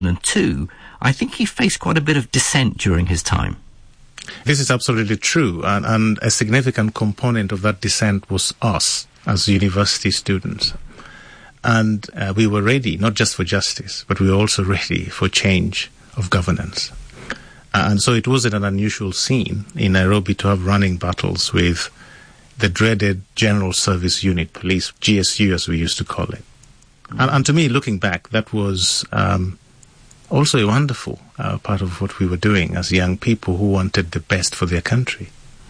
And two, I think he faced quite a bit of dissent during his time. This is absolutely true, and a significant component of that dissent was us as university students. And we were ready, not just for justice, but we were also ready for change of governance. And so it wasn't an unusual scene in Nairobi to have running battles with the dreaded General Service Unit Police, GSU as we used to call it. And to me, looking back, that was also a wonderful part of what we were doing as young people who wanted the best for their country.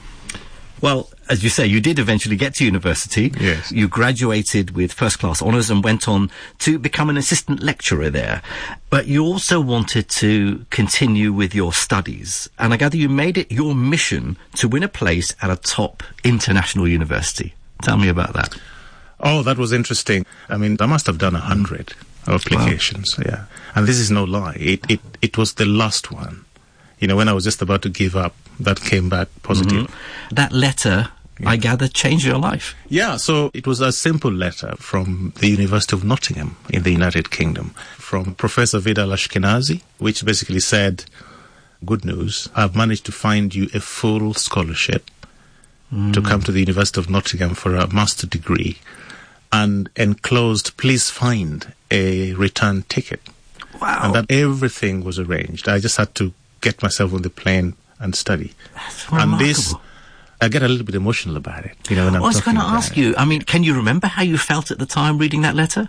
Well, as you say, you did eventually get to university. Yes. You graduated with first-class honours and went on to become an assistant lecturer there. But you also wanted to continue with your studies. And I gather you made it your mission to win a place at a top international university. Tell me about that. Oh, that was interesting. I mean, I must have done 100 applications, wow. Yeah. And this is no lie. It was the last one. You know, when I was just about to give up, that came back positive. Mm-hmm. That letter, yeah. I gather, changed your life. Yeah, so it was a simple letter from the University of Nottingham in the United Kingdom, from Professor Vidal Ashkenazi, which basically said, good news, I've managed to find you a full scholarship to come to the University of Nottingham for a master's degree, and enclosed, please find a return ticket. Wow. And that everything was arranged. I just had to get myself on the plane and study. That's remarkable. And this, I get a little bit emotional about it. You know, when I'm I was going to talking ask you, I mean, can you remember how you felt at the time reading that letter?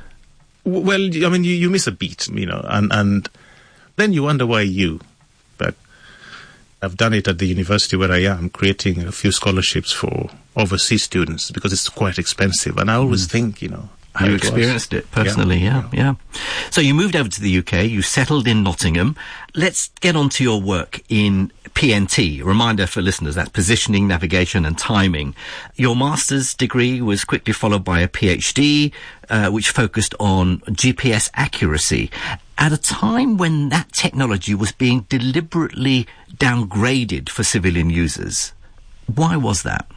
Well, I mean, you miss a beat, you know, and then you wonder why you. But I've done it at the university where I am, creating a few scholarships for overseas students because it's quite expensive. And I always think, you know, you experienced it personally, yeah. So you moved over to the UK, you settled in Nottingham. Let's get on to your work in PNT. A reminder for listeners, that's positioning, navigation and timing. Your master's degree was quickly followed by a PhD, which focused on GPS accuracy. At a time when that technology was being deliberately downgraded for civilian users. Why was that?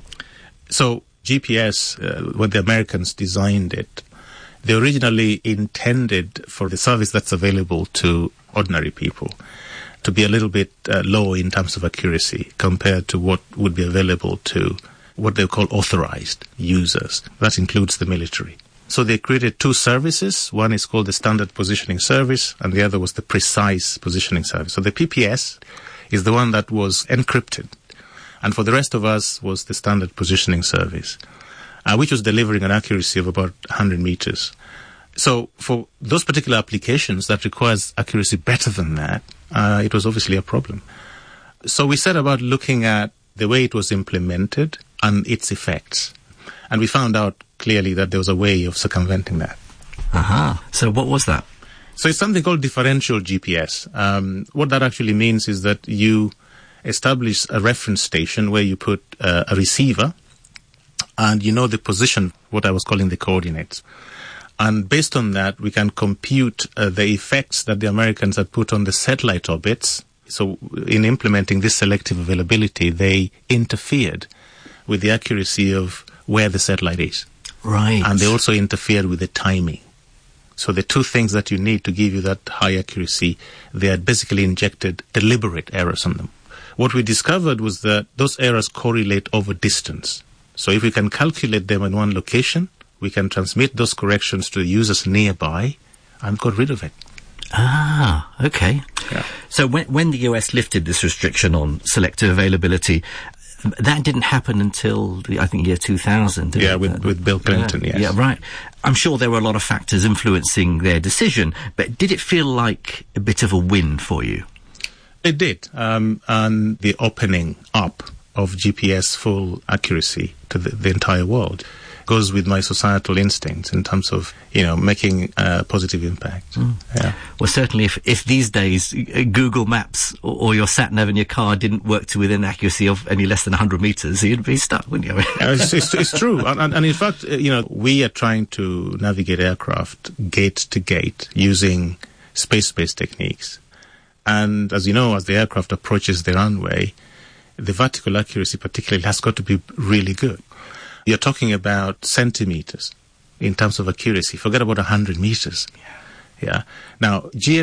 So GPS, when the Americans designed it, they originally intended for the service that's available to ordinary people to be a little bit low in terms of accuracy compared to what would be available to what they call authorized users. That includes the military. So they created two services. One is called the Standard Positioning Service, and the other was the Precise Positioning Service. So the PPS is the one that was encrypted. And for the rest of us was the Standard Positioning Service, which was delivering an accuracy of about 100 meters. So for those particular applications that requires accuracy better than that, it was obviously a problem. So we set about looking at the way it was implemented and its effects. And we found out clearly that there was a way of circumventing that. So what was that? So it's something called differential GPS. What that actually means is that you establish a reference station where you put a receiver and you know the position, what I was calling the coordinates. And based on that, we can compute the effects that the Americans had put on the satellite orbits. So in implementing this selective availability, they interfered with the accuracy of where the satellite is. Right. And they also interfered with the timing. So the two things that you need to give you that high accuracy, they had basically injected deliberate errors on them. What we discovered was that those errors correlate over distance. So if we can calculate them in one location, we can transmit those corrections to the users nearby and get rid of it. Okay. Yeah. So when the US lifted this restriction on selective availability, that didn't happen until, I think, year 2000. Yeah, with Bill Clinton, yes. Yeah, right. I'm sure there were a lot of factors influencing their decision, but did it feel like a bit of a win for you? It did. And the opening up of GPS full accuracy to the entire world goes with my societal instincts in terms of, making a positive impact. Yeah. Well, certainly if these days Google Maps or your sat-nav in your car didn't work to within accuracy of any less than 100 meters, you'd be stuck, wouldn't you? It's true. And in fact, we are trying to navigate aircraft gate to gate using space-based techniques. And as you know, as the aircraft approaches the runway, the vertical accuracy particularly has got to be really good. You're talking about centimeters in terms of accuracy. Forget about 100 meters. Yeah. Now,